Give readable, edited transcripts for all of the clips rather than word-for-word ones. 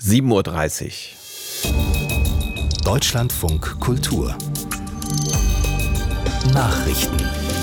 7:30 Uhr. Deutschlandfunk Kultur Nachrichten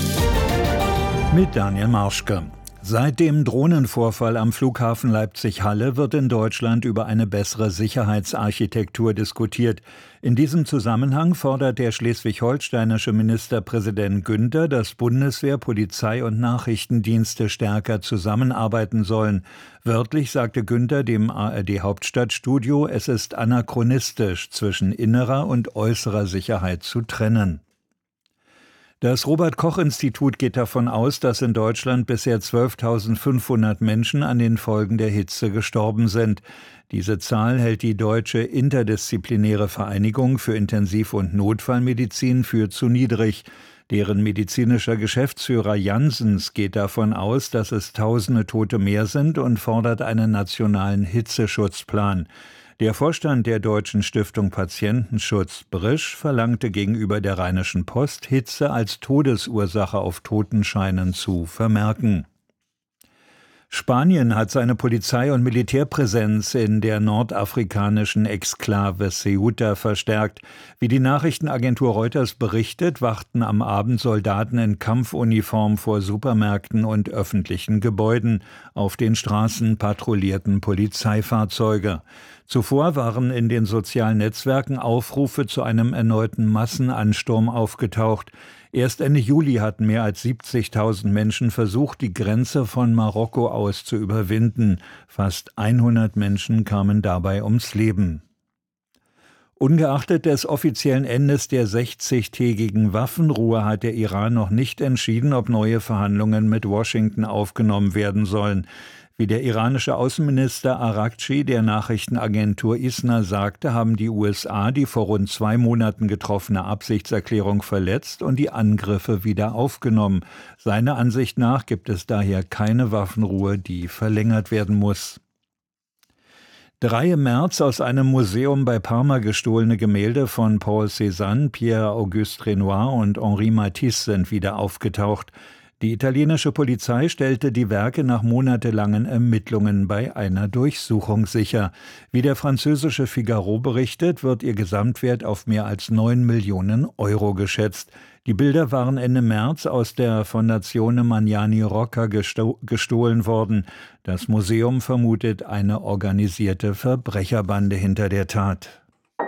mit Daniel Marschke. Seit dem Drohnenvorfall am Flughafen Leipzig-Halle wird in Deutschland über eine bessere Sicherheitsarchitektur diskutiert. In diesem Zusammenhang fordert der schleswig-holsteinische Ministerpräsident Günther, dass Bundeswehr, Polizei und Nachrichtendienste stärker zusammenarbeiten sollen. Wörtlich sagte Günther dem ARD-Hauptstadtstudio, es ist anachronistisch, zwischen innerer und äußerer Sicherheit zu trennen. Das Robert-Koch-Institut geht davon aus, dass in Deutschland bisher 12.500 Menschen an den Folgen der Hitze gestorben sind. Diese Zahl hält die Deutsche Interdisziplinäre Vereinigung für Intensiv- und Notfallmedizin für zu niedrig. Deren medizinischer Geschäftsführer Janssens geht davon aus, dass es Tausende Tote mehr sind und fordert einen nationalen Hitzeschutzplan. Der Vorstand der Deutschen Stiftung Patientenschutz, Brisch, verlangte gegenüber der Rheinischen Post, Hitze als Todesursache auf Totenscheinen zu vermerken. Spanien hat seine Polizei- und Militärpräsenz in der nordafrikanischen Exklave Ceuta verstärkt. Wie die Nachrichtenagentur Reuters berichtet, wachten am Abend Soldaten in Kampfuniform vor Supermärkten und öffentlichen Gebäuden. Auf den Straßen patrouillierten Polizeifahrzeuge. Zuvor waren in den sozialen Netzwerken Aufrufe zu einem erneuten Massenansturm aufgetaucht. Erst Ende Juli hatten mehr als 70.000 Menschen versucht, die Grenze von Marokko aus zu überwinden. Fast 100 Menschen kamen dabei ums Leben. Ungeachtet des offiziellen Endes der 60-tägigen Waffenruhe hat der Iran noch nicht entschieden, ob neue Verhandlungen mit Washington aufgenommen werden sollen. Wie der iranische Außenminister Araghchi der Nachrichtenagentur ISNA sagte, haben die USA die vor rund 2 Monaten getroffene Absichtserklärung verletzt und die Angriffe wieder aufgenommen. Seiner Ansicht nach gibt es daher keine Waffenruhe, die verlängert werden muss. 3 im März aus einem Museum bei Parma gestohlene Gemälde von Paul Cézanne, Pierre-Auguste Renoir und Henri Matisse sind wieder aufgetaucht. Die italienische Polizei stellte die Werke nach monatelangen Ermittlungen bei einer Durchsuchung sicher. Wie der französische Figaro berichtet, wird ihr Gesamtwert auf mehr als 9 Millionen Euro geschätzt. Die Bilder waren Ende März aus der Fondazione Magnani Rocca gestohlen worden. Das Museum vermutet eine organisierte Verbrecherbande hinter der Tat.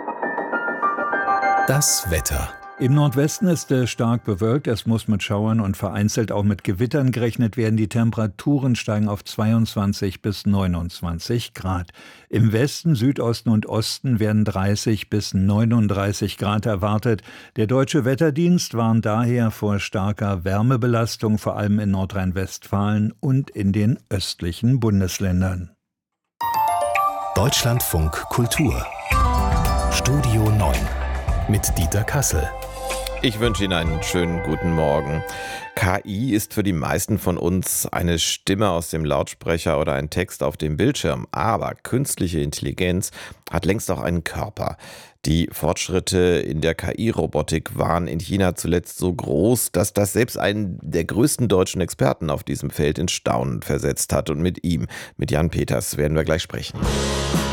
Das Wetter. Im Nordwesten ist es stark bewölkt, es muss mit Schauern und vereinzelt auch mit Gewittern gerechnet werden. Die Temperaturen steigen auf 22 bis 29 Grad. Im Westen, Südosten und Osten werden 30 bis 39 Grad erwartet. Der Deutsche Wetterdienst warnt daher vor starker Wärmebelastung, vor allem in Nordrhein-Westfalen und in den östlichen Bundesländern. Deutschlandfunk Kultur Studio 9 mit Dieter Kassel. Ich wünsche Ihnen einen schönen guten Morgen. KI ist für die meisten von uns eine Stimme aus dem Lautsprecher oder ein Text auf dem Bildschirm. Aber künstliche Intelligenz hat längst auch einen Körper. Die Fortschritte in der KI-Robotik waren in China zuletzt so groß, dass das selbst einen der größten deutschen Experten auf diesem Feld in Staunen versetzt hat. Und mit ihm, mit Jan Peters, werden wir gleich sprechen.